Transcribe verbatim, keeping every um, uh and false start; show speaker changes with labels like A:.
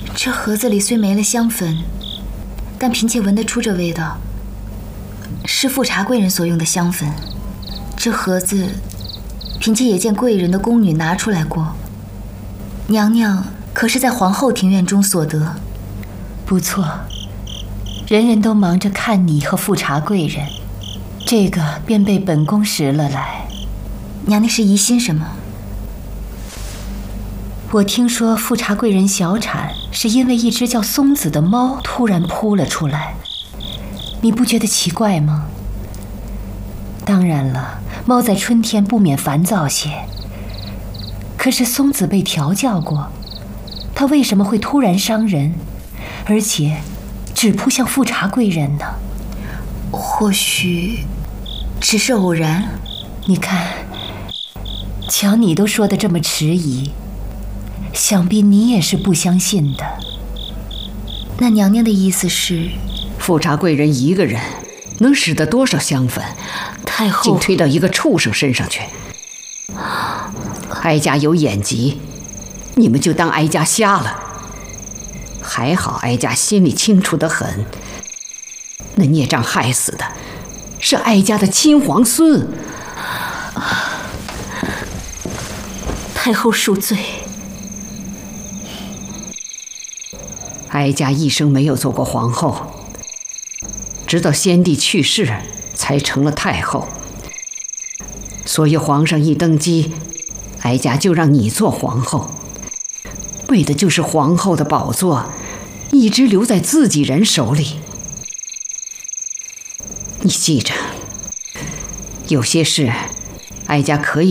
A: 这盒子里虽没了香粉，但嫔妾闻得出这味道，是富察贵人所用的香粉。这盒子，嫔妾也见贵人的宫女拿出来过。娘娘可是在皇后庭院中所得？
B: 不错，人人都忙着看你和富察贵人，这个便被本宫拾了来。
A: 娘娘是疑心什么？
B: 我听说富察贵人小产，是因为一只叫松子的猫突然扑了出来，你不觉得奇怪吗？当然了，猫在春天不免烦躁些，可是松子被调教过，它为什么会突然伤人，而且只扑向富察贵人呢？
A: 或许只是偶然。
B: 你看，瞧你都说得这么迟疑，想必你也是不相信的。
A: 那娘娘的意思是，
C: 富察贵人一个人能使得多少香粉？
A: 太后
C: 竟推到一个畜生身上去。哀家有眼疾，你们就当哀家瞎了。还好哀家心里清楚得很，那孽障害死的是哀家的亲皇孙。
A: 太后恕罪。
C: 哀家一生没有做过皇后，直到先帝去世才成了太后，所以皇上一登基，哀家就让你做皇后，为的就是皇后的宝座一直留在自己人手里。你记着，有些事哀家可以